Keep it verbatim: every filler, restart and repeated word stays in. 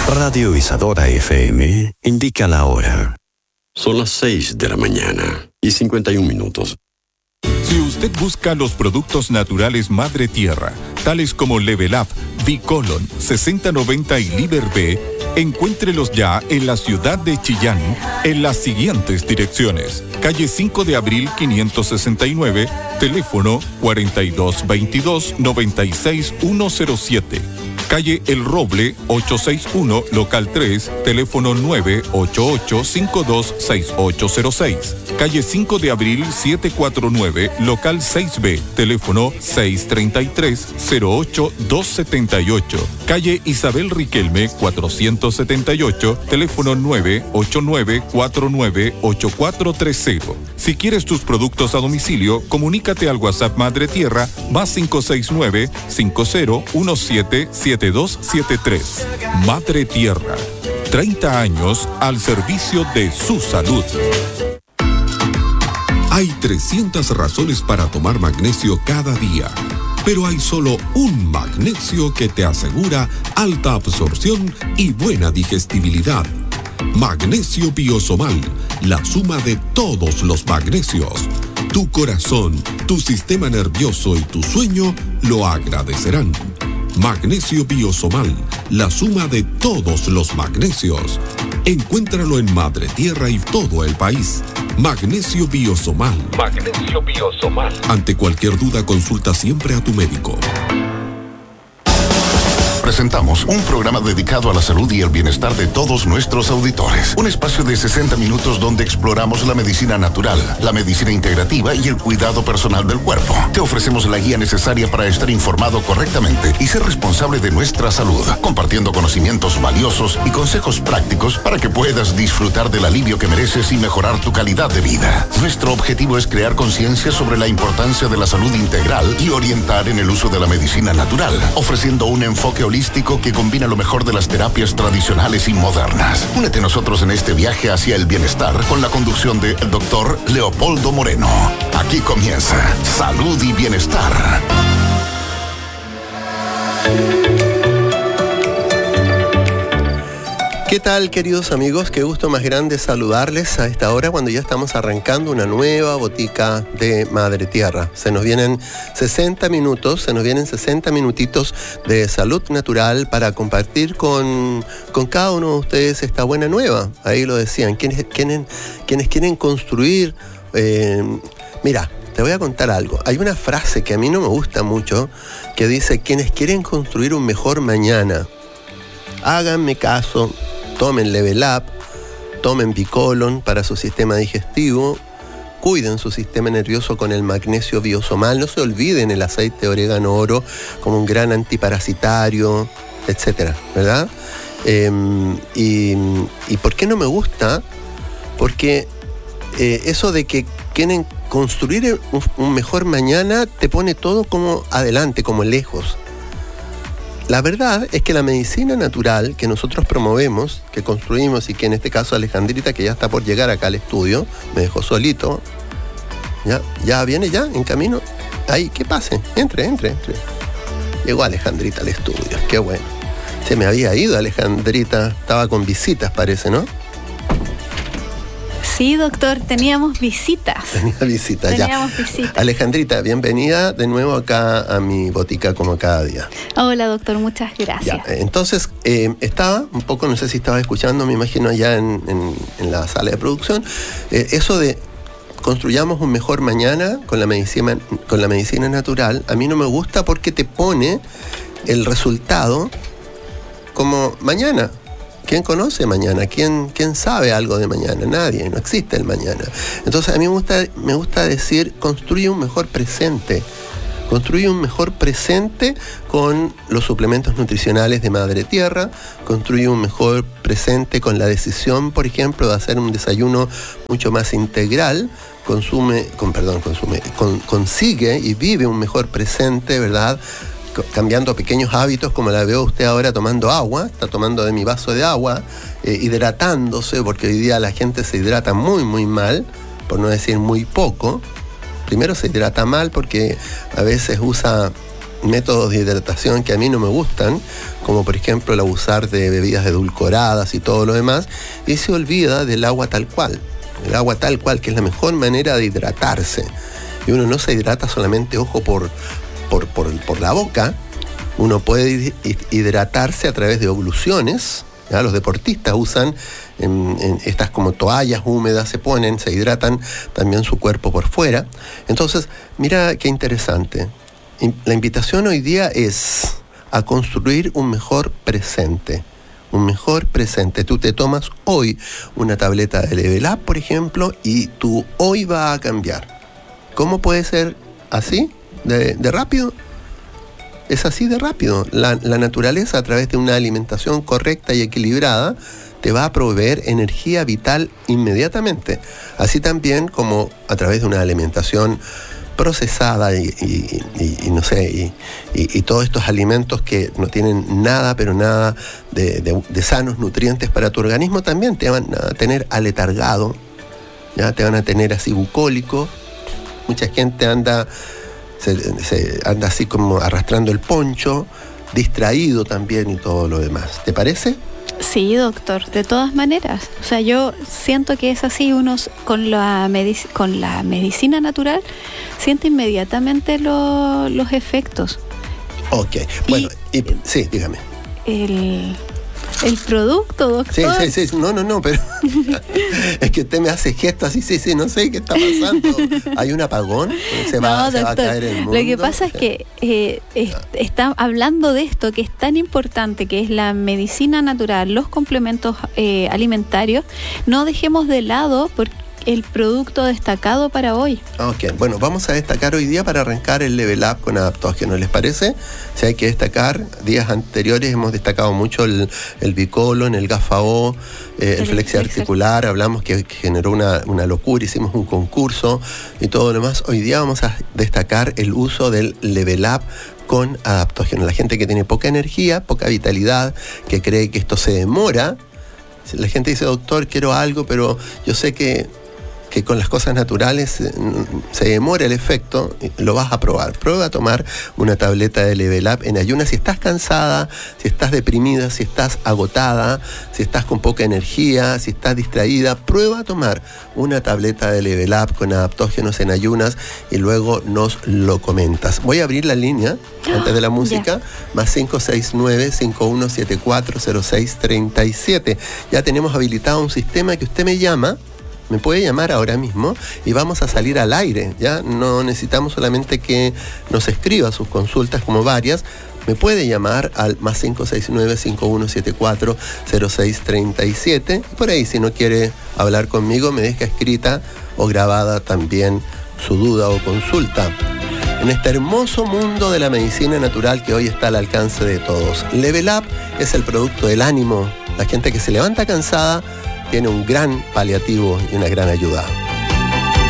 Radio Isadora F M indica la hora. Son las seis de la mañana y cincuenta y un minutos. Si usted busca los productos naturales Madre Tierra, tales como Level Up, Bicolon, sesenta noventa y Liber B, encuéntrelos ya en la ciudad de Chillán, en las siguientes direcciones. Calle cinco de abril quinientos sesenta y nueve, teléfono cuarenta y dos veintidós noventa y seis ciento siete. Calle El Roble ochocientos sesenta y uno, local tres, teléfono nueve ocho ocho cinco dos seis ocho cero seis. Calle cinco de abril setecientos cuarenta y nueve, local seis B, teléfono seis treinta y tres cero ocho dos setenta y ocho. Calle Isabel Riquelme cuatrocientos setenta y ocho, teléfono nueve ocho nueve cuatro nueve ocho cuatro tres cero. Si quieres tus productos a domicilio, comunícate al WhatsApp Madre Tierra más cinco seis nueve cinco cero uno siete siete dos siete tres. Madre Tierra, treinta años al servicio de su salud. Hay trescientas razones para tomar magnesio cada día, pero hay solo un magnesio que te asegura alta absorción y buena digestibilidad. Magnesio Biosomal, la suma de todos los magnesios. Tu corazón, tu sistema nervioso y tu sueño lo agradecerán. Magnesio Biosomal, la suma de todos los magnesios. Encuéntralo en Madre Tierra y todo el país. Magnesio Biosomal. Magnesio Biosomal. Ante cualquier duda, consulta siempre a tu médico. Presentamos un programa dedicado a la salud y el bienestar de todos nuestros auditores. Un espacio de sesenta minutos donde exploramos la medicina natural, la medicina integrativa y el cuidado personal del cuerpo. Te ofrecemos la guía necesaria para estar informado correctamente y ser responsable de nuestra salud, compartiendo conocimientos valiosos y consejos prácticos para que puedas disfrutar del alivio que mereces y mejorar tu calidad de vida. Nuestro objetivo es crear conciencia sobre la importancia de la salud integral y orientar en el uso de la medicina natural, ofreciendo un enfoque holístico que combina lo mejor de las terapias tradicionales y modernas. Únete a nosotros en este viaje hacia el bienestar con la conducción de el doctor Leopoldo Moreno. Aquí comienza Salud y Bienestar. ¿Qué tal, queridos amigos? Qué gusto más grande saludarles a esta hora cuando ya estamos arrancando una nueva botica de Madre Tierra. Se nos vienen sesenta minutos, se nos vienen sesenta minutitos de salud natural para compartir con, con cada uno de ustedes esta buena nueva. Ahí lo decían, quienes, quienes, quienes quieren construir... Eh, mira, te voy a contar algo. Hay una frase que a mí no me gusta mucho que dice, quienes quieren construir un mejor mañana, háganme caso, tomen Level Up, tomen Bicolon para su sistema digestivo, cuiden su sistema nervioso con el magnesio Biosomal, no se olviden el aceite de orégano oro como un gran antiparasitario, etcétera, ¿verdad? Eh, y, ¿Y por qué no me gusta? Porque eh, eso de que quieren construir un, un mejor mañana te pone todo como adelante, como lejos. La verdad es que la medicina natural que nosotros promovemos, que construimos y que en este caso Alejandrita, que ya está por llegar acá al estudio, me dejó solito, ya, ya viene ya, en camino, ahí, que pase, entre, entre, entre. Llegó Alejandrita al estudio, qué bueno. Se me había ido Alejandrita, estaba con visitas parece, ¿no? Sí, doctor, teníamos visitas. Tenía visitas, ya. Teníamos visitas. Alejandrita, bienvenida de nuevo acá a mi botica como cada día. Hola, doctor, muchas gracias. Ya, entonces, eh, estaba un poco, no sé si estaba escuchando, me imagino allá en, en, en la sala de producción, eh, eso de construyamos un mejor mañana con la medicina, con la medicina natural, a mí no me gusta porque te pone el resultado como mañana. ¿Quién conoce mañana? ¿Quién, ¿Quién sabe algo de mañana? Nadie, no existe el mañana. Entonces a mí me gusta, me gusta decir, construye un mejor presente. Construye un mejor presente con los suplementos nutricionales de Madre Tierra, construye un mejor presente con la decisión, por ejemplo, de hacer un desayuno mucho más integral, consume, con, perdón, consume, con, consigue y vive un mejor presente, ¿verdad?, cambiando pequeños hábitos, como la veo usted ahora tomando agua, está tomando de mi vaso de agua, eh, hidratándose, porque hoy día la gente se hidrata muy, muy mal, por no decir muy poco. Primero se hidrata mal porque a veces usa métodos de hidratación que a mí no me gustan, como por ejemplo el abusar de bebidas edulcoradas y todo lo demás, y se olvida del agua tal cual. El agua tal cual, que es la mejor manera de hidratarse. Y uno no se hidrata solamente, ojo, por, por, por, por la boca. Uno puede hidratarse a través de obluciones. ¿Ya? Los deportistas usan en, en estas como toallas húmedas, se ponen, se hidratan también su cuerpo por fuera. Entonces, mira qué interesante. La invitación hoy día es a construir un mejor presente. Un mejor presente. Tú te tomas hoy una tableta de Level Up, por ejemplo, y tú hoy va a cambiar. ¿Cómo puede ser así? ¿De, de rápido? Es así de rápido. La, la naturaleza, a través de una alimentación correcta y equilibrada, te va a proveer energía vital inmediatamente. Así también como a través de una alimentación procesada y, y, y, y no sé, y, y, y todos estos alimentos que no tienen nada, pero nada de, de, de sanos nutrientes para tu organismo, también te van a tener aletargado, ya te van a tener así bucólico. Mucha gente anda, se, se anda así como arrastrando el poncho, distraído también y todo lo demás. ¿Te parece? Sí, doctor, de todas maneras. O sea, yo siento que es así, uno con la, medic- con la medicina natural siente inmediatamente lo, los efectos. Ok, bueno, y, y, sí, dígame. El, el producto, doctor. Sí, sí, sí, no, no, no, pero es que usted me hace gestos así, sí, sí, no sé qué está pasando. ¿Hay un apagón? ¿Se va, no, se doctor, va a caer el mundo? Lo que pasa es que eh, es, está hablando de esto que es tan importante, que es la medicina natural, los complementos eh, alimentarios. No dejemos de lado porque el producto destacado para hoy. Ok, bueno, vamos a destacar hoy día para arrancar el Level Up con adaptógeno, ¿les parece? Si hay que destacar, días anteriores hemos destacado mucho el, el Bicolon, el Gafao, eh, el, el flexi articular, hablamos que generó una, una locura, hicimos un concurso y todo lo demás. Hoy día vamos a destacar el uso del Level Up con adaptógeno. La gente que tiene poca energía, poca vitalidad, que cree que esto se demora. La gente dice, doctor, quiero algo, pero yo sé que que con las cosas naturales eh, se demora el efecto, lo vas a probar. Prueba a tomar una tableta de Level Up en ayunas. Si estás cansada, si estás deprimida, si estás agotada, si estás con poca energía, si estás distraída, prueba a tomar una tableta de Level Up con adaptógenos en ayunas y luego nos lo comentas. Voy a abrir la línea antes de la música, yeah. Más cinco seis nueve, cinco uno siete cuatro, cero seis tres siete. Ya tenemos habilitado un sistema que usted me llama. Me puede llamar ahora mismo y vamos a salir al aire, ¿ya? No necesitamos solamente que nos escriba sus consultas, como varias. Me puede llamar al más cinco seis nueve, cinco uno siete cuatro, cero seis tres siete. Y por ahí, si no quiere hablar conmigo, me deja escrita o grabada también su duda o consulta. En este hermoso mundo de la medicina natural que hoy está al alcance de todos, Level Up es el producto del ánimo. La gente que se levanta cansada tiene un gran paliativo y una gran ayuda.